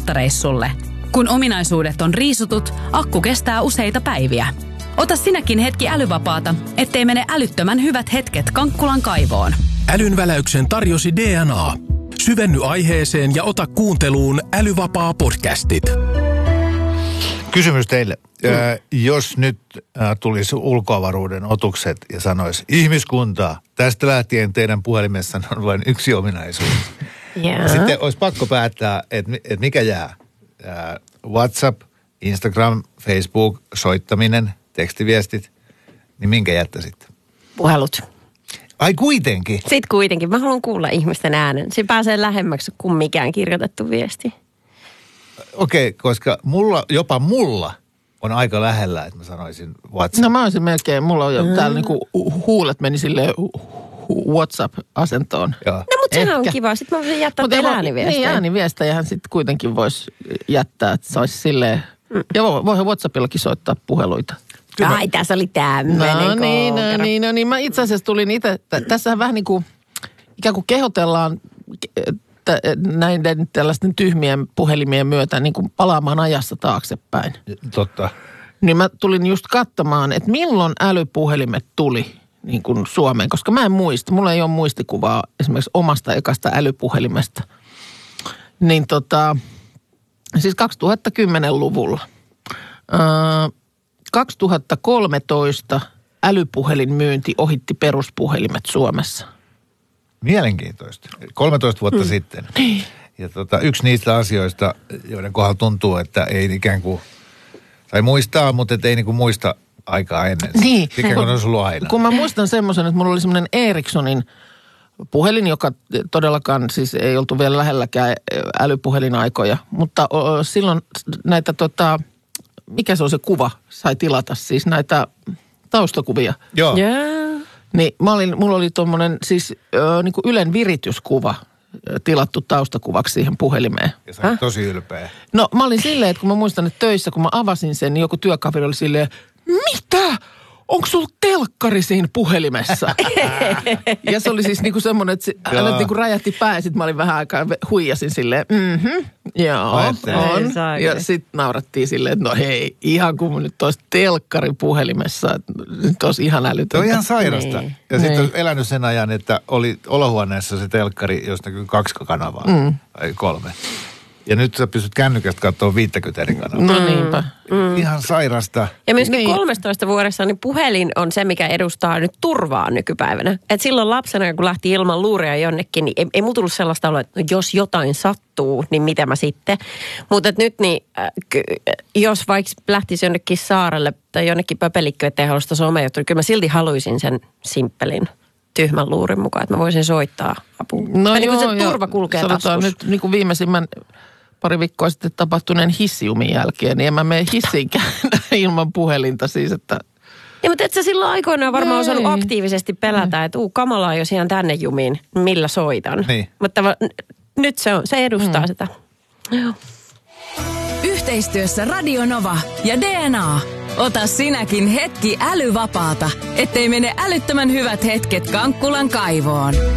telttareissulle. Kun ominaisuudet on riisutut, akku kestää useita päiviä. Ota sinäkin hetki älyvapaata, ettei mene älyttömän hyvät hetket Kankkulan kaivoon. Älyväläyksen tarjosi DNA. Syvenny aiheeseen ja ota kuunteluun älyvapaa podcastit. Kysymys teille. Jos nyt tulisi ulkoavaruuden otukset ja sanoisi, ihmiskuntaa, tästä lähtien teidän puhelimessanne on vain yksi ominaisuus. Yeah. Sitten olisi pakko päättää, että mikä jää. WhatsApp, Instagram, Facebook, soittaminen, tekstiviestit, niin minkä jättäisitte? Puhelut. Ai kuitenkin? Sitten kuitenkin. Mä haluan kuulla ihmisten äänen. Se pääsee lähemmäksi kuin mikään kirjoitettu viesti. Okei, koska jopa mulla on aika lähellä, että mä sanoisin WhatsApp. No mä olisin melkein, mulla on jo täällä niinku huulet meni silleen WhatsApp-asentoon. No mutta sehän on kiva. Sitten mä voisin jättää teille ääniviestejä. Niin, ääniviestejähän sitten kuitenkin voisi jättää, että se olisi silleen. Ja voihan WhatsAppillakin soittaa puheluita. Ai, tässä oli tämmöinen No niin. Mä itse asiassa tulin itse, tässähän vähän niin kuin ikään kuin kehotellaan näiden tällaisten tyhmien puhelimien myötä niin kuin palaamaan ajassa taaksepäin. Totta. Niin mä tulin just katsomaan, että milloin älypuhelimet tuli niin kuin Suomeen, koska mä en muista. Mulla ei ole muistikuvaa esimerkiksi omasta ekasta älypuhelimesta. Niin siis 2010-luvulla. 2013 älypuhelinmyynti ohitti peruspuhelimet Suomessa. Mielenkiintoista. 13 vuotta sitten. Ja yksi niistä asioista, joiden kohdalla tuntuu, että ei ikään kuin, tai muistaa, mutta et ei niin kuin muista aikaa ennen. Niin. Ikään kuin on ollut aina. Kun mä muistan semmoisen, että mulla oli semmoinen Ericssonin puhelin, joka todellakaan siis ei oltu vielä lähelläkään älypuhelinaikoja, mutta silloin näitä mikä se on se kuva, sai tilata siis näitä taustakuvia. Joo. Yeah. Niin mulla oli tommonen siis niin kuin Ylen virityskuva tilattu taustakuvaksi siihen puhelimeen. Ja sä olet tosi ylpeä. No mä olin silleen, että kun mä muistan, että töissä kun mä avasin sen, niin joku työkaveri oli silleen, mitä? Onko sulla telkkari siinä puhelimessa? Ja se oli siis niinku semmoinen, että hän niinku räjähti pää ja sitten mä olin vähän aikaa huijasin silleen, joo, on. Ja sitten naurattiin silleen, että no hei, ihan kun nyt olisi telkkari puhelimessa, että nyt olisi ihan älytöntä. Se on ihan sairasta. Niin. Ja sitten on elänyt sen ajan, että oli olohuoneessa se telkkari, josta näkyy 2 kanavaa, tai 3. Ja nyt sä pystyt kännykästä katsoa 50 eri kanavaa. No niinpä. Ihan sairasta. Ja myöskin 13 vuodessa niin puhelin on se, mikä edustaa nyt turvaa nykypäivänä. Et silloin lapsena, kun lähti ilman luuria jonnekin, niin ei mulla tullut sellaista olla, että jos jotain sattuu, niin mitä mä sitten. Mutta nyt niin, jos vaikka lähtisi jonnekin saarelle tai jonnekin pöpelikköön, ettei halua sitä somejuttua, niin kyllä mä silti haluaisin sen simppelin tyhmän luurin mukaan, että mä voisin soittaa apua. No niin joo, se turva kulkee taskussa. Nyt niin kuin viimeisimmän pari viikkoa sitten tapahtuneen hissiumin jälkeen, niin en mä mene hissiinkään ilman puhelinta siis, että... Ja mutta et sä silloin aikoinaan varmaan osannut aktiivisesti pelätä, että kamalaa jos ihan tänne jumiin, millä soitan. Niin. Mutta nyt se edustaa sitä. Joo. Yhteistyössä Radio Nova ja DNA. Ota sinäkin hetki älyvapaata, ettei mene älyttömän hyvät hetket Kankkulan kaivoon.